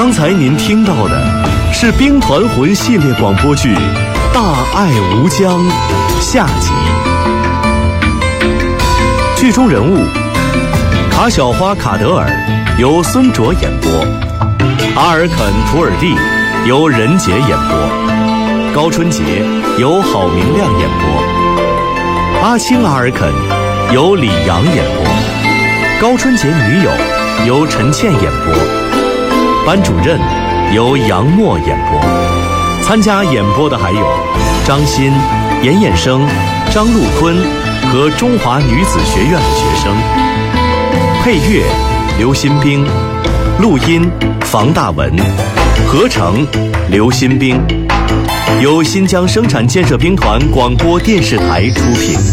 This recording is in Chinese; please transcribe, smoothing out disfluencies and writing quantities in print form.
刚才您听到的是兵团魂系列广播剧《大爱无疆》下集。剧中人物卡小花卡德尔由孙卓演播，阿尔肯图尔蒂由任杰演播，高春杰由郝明亮演播，阿青阿尔肯由李阳演播，高春杰女友由陈倩演播，班主任由杨默演播。参加演播的还有张欣、严衍生、张陆坤和中华女子学院的学生。配乐刘新兵，录音房大文，合成刘新兵，由新疆生产建设兵团广播电视台出品。